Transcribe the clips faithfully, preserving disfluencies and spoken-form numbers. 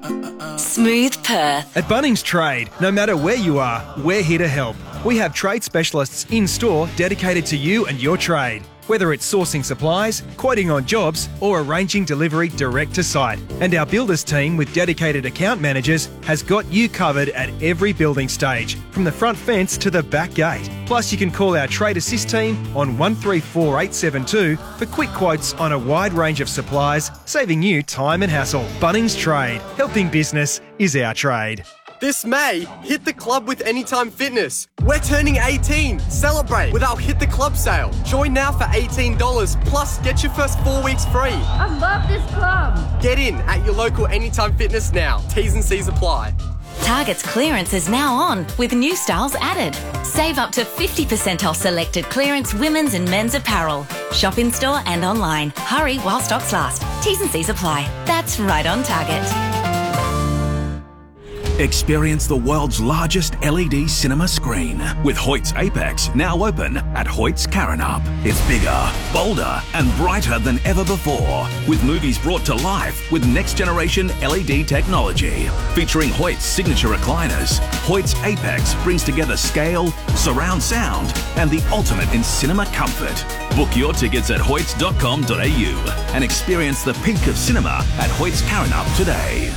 Smooth Perth. At Bunnings Trade, no matter where you are, we're here to help. We have trade specialists in-store dedicated to you and your trade. Whether it's sourcing supplies, quoting on jobs, or arranging delivery direct to site. And our builders team with dedicated account managers has got you covered at every building stage, from the front fence to the back gate. Plus, you can call our Trade Assist team on one three four eight seven two for quick quotes on a wide range of supplies, saving you time and hassle. Bunnings Trade. Helping business is our trade. This May, hit the club with Anytime Fitness. We're turning eighteen. Celebrate with our Hit the Club sale. Join now for eighteen dollars, plus get your first four weeks free. I love this club. Get in at your local Anytime Fitness now. T's and C's apply. Target's clearance is now on, with new styles added. Save up to fifty percent off selected clearance women's and men's apparel. Shop in store and online. Hurry while stocks last. T's and C's apply. That's right on Target. Experience the world's largest L E D cinema screen with Hoyt's Apex now open at Hoyt's Karrinyup. It's bigger, bolder and brighter than ever before, with movies brought to life with next generation L E D technology. Featuring Hoyt's signature recliners, Hoyt's Apex brings together scale, surround sound and the ultimate in cinema comfort. Book your tickets at hoyts dot com dot a u and experience the peak of cinema at Hoyt's Karrinyup today.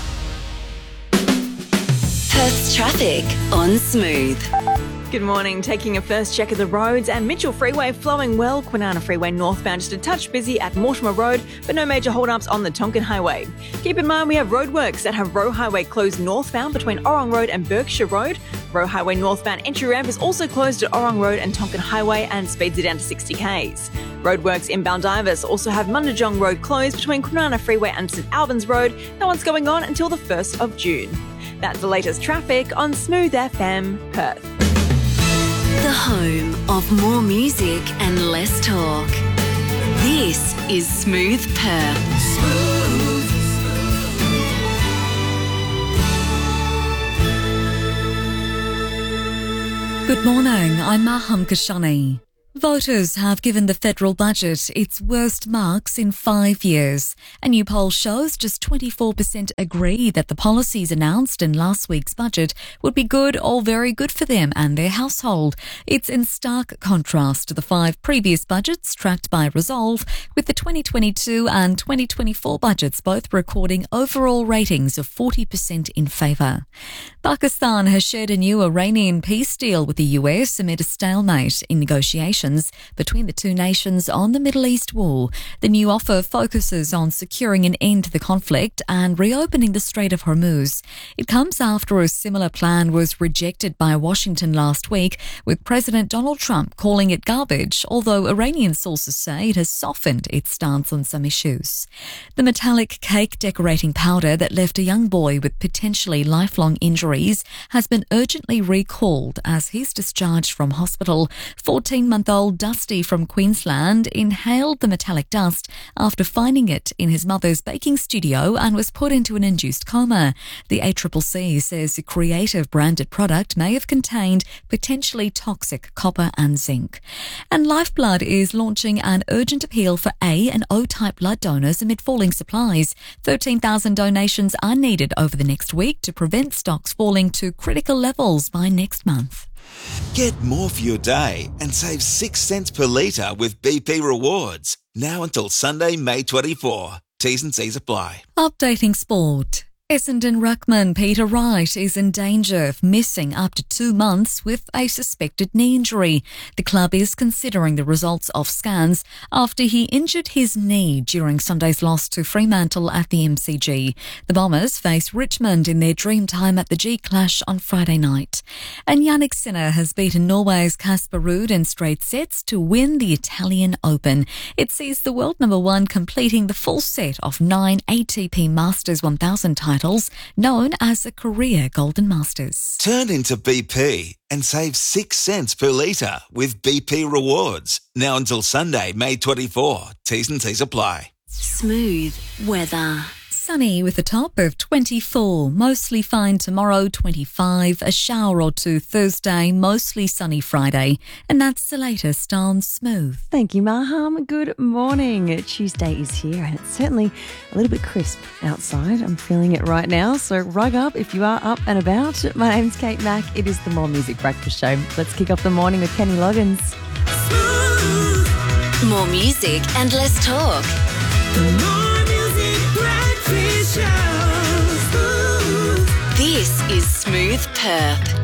Perth's traffic on Smooth. Good morning. Taking a first check of the roads, and Mitchell Freeway flowing well. Kwinana Freeway northbound just a touch busy at Mortimer Road, but no major hold-ups on the Tonkin Highway. Keep in mind we have roadworks that have Roe Highway closed northbound between Orong Road and Berkshire Road. Roe Highway northbound entry ramp is also closed at Orong Road and Tonkin Highway and speeds are down to sixty k's. Roadworks inbound Divers also have Mundajong Road closed between Kwinana Freeway and St Albans Road. That one's going on until the first of June. That's the latest traffic on Smooth F M Perth. The home of more music and less talk. This is Smooth Perth. Smooth. Good morning, I'm Maham Kashani. Voters have given the federal budget its worst marks in five years. A new poll shows just twenty-four percent agree that the policies announced in last week's budget would be good or very good for them and their household. It's in stark contrast to the five previous budgets tracked by Resolve, with the twenty twenty-two and twenty twenty-four budgets both recording overall ratings of forty percent in favour. Pakistan has shared a new Iranian peace deal with the U S amid a stalemate in negotiations between the two nations on the Middle East war. The new offer focuses on securing an end to the conflict and reopening the Strait of Hormuz. It comes after a similar plan was rejected by Washington last week, with President Donald Trump calling it garbage, although Iranian sources say it has softened its stance on some issues. The metallic cake decorating powder that left a young boy with potentially lifelong injuries has been urgently recalled as he's discharged from hospital. fourteen-month-old Dusty from Queensland inhaled the metallic dust after finding it in his mother's baking studio and was put into an induced coma. The A C C C says the creative branded product may have contained potentially toxic copper and zinc. And Lifeblood is launching an urgent appeal for A and O-type blood donors amid falling supplies. thirteen thousand donations are needed over the next week to prevent stocks falling to critical levels by next month. Get more for your day and save six cents per litre with B P Rewards. Now until Sunday, May twenty-fourth. T's and C's apply. Updating sport. Essendon ruckman Peter Wright is in danger of missing up to two months with a suspected knee injury. The club is considering the results of scans after he injured his knee during Sunday's loss to Fremantle at the M C G. The Bombers face Richmond in their dream time at the G Clash on Friday night. And Jannik Sinner has beaten Norway's Casper Ruud in straight sets to win the Italian Open. It sees the world number one completing the full set of nine A T P Masters one thousand titles, known as the Korea Golden Masters. Turn into B P and save six cents per litre with B P Rewards. Now until Sunday, May twenty-fourth. T's and C's apply. Smooth weather. sunny with a top of twenty-four. Mostly fine tomorrow, twenty-five. A shower or two Thursday, mostly sunny Friday. And that's the latest on Smooth. Thank you, Maham. Good morning. Tuesday is here and it's certainly a little bit crisp outside. I'm feeling it right now, so rug up if you are up and about. My name's Kate Mack. It is the More Music Breakfast Show. Let's kick off the morning with Kenny Loggins. More music and less talk. More Music Breakfast Show. This is Smooth Perth.